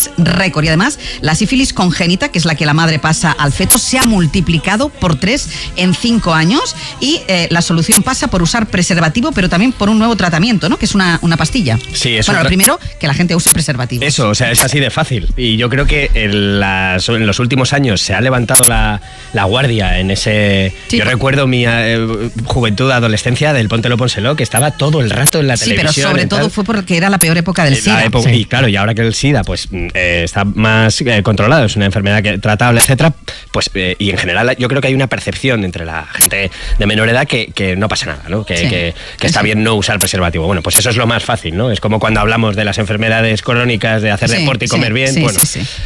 es récord. Y además, la sífilis congénita, que es la que la madre pasa al feto, se ha multiplicado por 3 en 5 años y la solución pasa por usar preservativo, pero también por un nuevo tratamiento, ¿no? Que es una pastilla. Sí, eso. Bueno, lo primero, que la gente use preservativo. Eso, o sea, es así de fácil. Y yo creo que en los últimos años se ha levantado la guardia en ese... Sí, yo recuerdo mi juventud, adolescencia del Póntelo, Pónselo, que estaba todo el rato en la televisión. Sí, pero sobre todo fue porque era la peor época del SIDA. Sí. Y claro, y ahora que el SIDA pues está más controlado, es una enfermedad tratable, etcétera, pues y en general yo creo que hay una percepción entre la gente de menor edad que no pasa nada, ¿no? Que está bien no usar preservativo. Bueno, pues eso es lo más fácil, ¿no? Es como cuando hablamos de las enfermedades crónicas, de hacer deporte y comer bien. Bueno,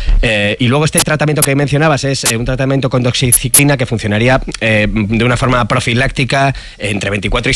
y luego este tratamiento que mencionabas es un tratamiento con doxiciclina que funcionaría de una forma profiláctica entre 24 y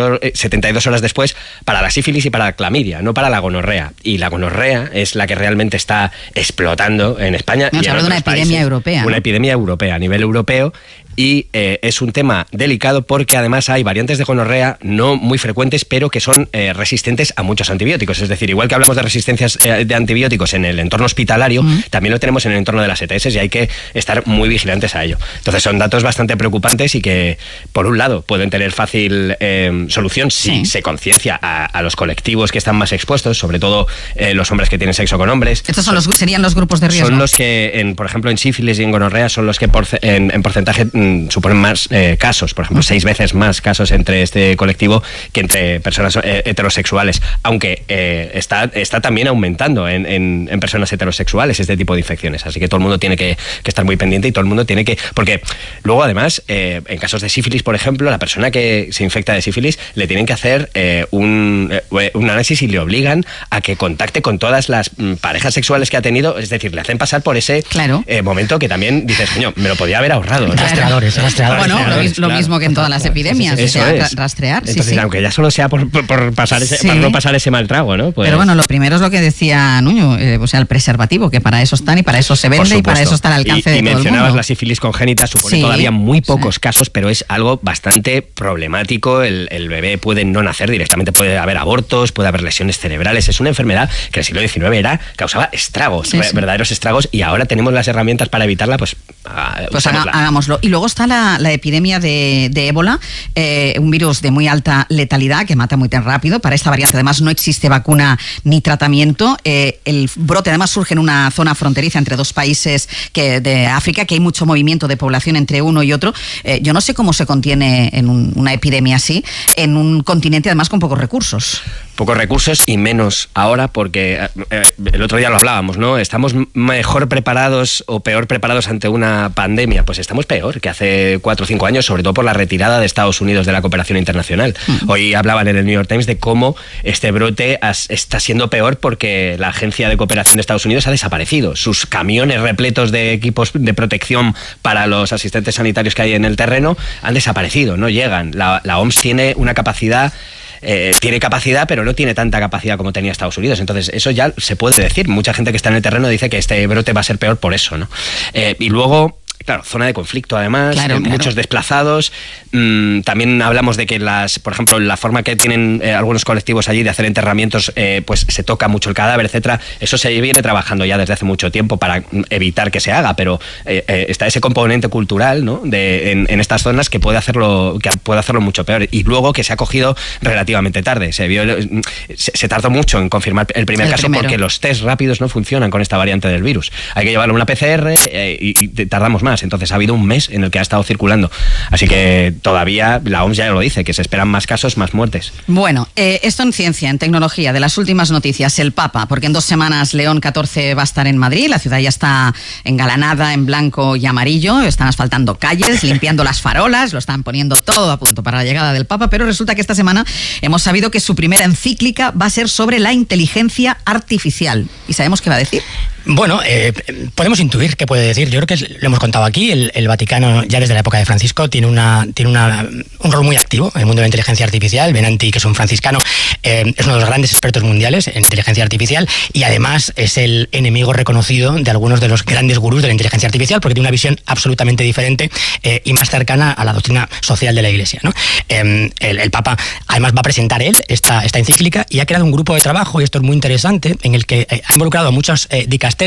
72 horas después para la sífilis y para la clamidia, no para la gonorrea. Y la gonorrea es la que realmente está explotando en España. No, se habla de una epidemia europea. Una epidemia europea, a nivel europeo. Y es un tema delicado porque además hay variantes de gonorrea no muy frecuentes, pero que son resistentes a muchos antibióticos. Es decir, igual que hablamos de resistencias de antibióticos en el entorno hospitalario, también lo tenemos en el entorno de las ETS y hay que estar muy vigilantes a ello. Entonces son datos bastante preocupantes y que, por un lado, pueden tener fácil solución si se conciencia a los colectivos que están más expuestos, sobre todo los hombres que tienen sexo con hombres. Estos serían los grupos de riesgo. Son los que, por ejemplo, en sífilis y en gonorrea, son los que en porcentaje suponen más casos, por ejemplo, 6 veces más casos entre este colectivo que entre personas heterosexuales, aunque está también aumentando en personas heterosexuales este tipo de infecciones, así que todo el mundo tiene que estar muy pendiente y todo el mundo tiene que... Porque luego, además, en casos de sífilis, por ejemplo, la persona que se infecta de sífilis le tienen que hacer un análisis y le obligan a que contacte con todas las parejas sexuales que ha tenido, es decir, le hacen pasar por ese momento que también dices, coño, me lo podía haber ahorrado. Rastreadores. Bueno, lo mismo que en todas las epidemias, rastrear. Entonces, aunque ya solo sea por pasar para no pasar ese mal trago, ¿no? Pues... Pero bueno, lo primero es lo que decía Nuño, o sea, el preservativo, que para eso están y para eso se vende y para eso está al alcance de todo el mundo. Y mencionabas la sífilis congénita, supone todavía muy pocos casos, pero es algo bastante problemático. El bebé puede no nacer directamente, puede haber abortos, puede haber lesiones cerebrales. Es una enfermedad que en el siglo XIX causaba estragos, verdaderos estragos, y ahora tenemos las herramientas para evitarla, pues hagámoslo. Y luego está la epidemia de ébola, un virus de muy alta letalidad que mata muy tan rápido. Para esta variante además no existe vacuna ni tratamiento. El brote además surge en una zona fronteriza entre 2 países de África, que hay mucho movimiento de población entre uno y otro. Yo no sé cómo se contiene en una epidemia así, en un continente además con pocos recursos. Pocos recursos y menos ahora porque el otro día lo hablábamos, ¿no? ¿Estamos mejor preparados o peor preparados ante una pandemia? Pues estamos peor que hace 4 o 5 años, sobre todo por la retirada de Estados Unidos de la cooperación internacional. Hoy hablaban en el New York Times de cómo este brote está siendo peor porque la Agencia de Cooperación de Estados Unidos ha desaparecido. Sus camiones repletos de equipos de protección para los asistentes sanitarios que hay en el terreno han desaparecido, no llegan. La OMS tiene una capacidad... tiene capacidad, pero no tiene tanta capacidad como tenía Estados Unidos. Entonces, eso ya se puede decir. Mucha gente que está en el terreno dice que este brote va a ser peor por eso, ¿no? Y luego... Claro, zona de conflicto además, muchos desplazados. También hablamos de que por ejemplo, la forma que tienen algunos colectivos allí de hacer enterramientos, pues se toca mucho el cadáver, etcétera. Eso se viene trabajando ya desde hace mucho tiempo para evitar que se haga, pero está ese componente cultural, ¿no? en estas zonas que puede hacerlo mucho peor. Y luego que se ha cogido relativamente tarde. Se tardó mucho en confirmar el primer caso porque los test rápidos no funcionan con esta variante del virus. Hay que llevarlo a una PCR y tardamos más. Entonces ha habido un mes en el que ha estado circulando. Así que todavía la OMS ya lo dice, que se esperan más casos, más muertes. Bueno, esto en ciencia, en tecnología, de las últimas noticias, el Papa, porque en 2 semanas León XIV va a estar en Madrid, la ciudad ya está engalanada en blanco y amarillo, están asfaltando calles, limpiando las farolas, lo están poniendo todo a punto para la llegada del Papa, pero resulta que esta semana hemos sabido que su primera encíclica va a ser sobre la inteligencia artificial. ¿Y sabemos qué va a decir? Bueno, podemos intuir qué puede decir. Yo creo que lo hemos contado aquí. El Vaticano, ya desde la época de Francisco, tiene un rol muy activo en el mundo de la inteligencia artificial. Benanti, que es un franciscano, es uno de los grandes expertos mundiales en inteligencia artificial y además es el enemigo reconocido de algunos de los grandes gurús de la inteligencia artificial porque tiene una visión absolutamente diferente y más cercana a la doctrina social de la Iglesia, ¿no? El Papa además va a presentar él esta encíclica y ha creado un grupo de trabajo, y esto es muy interesante, en el que ha involucrado a muchos dicasterios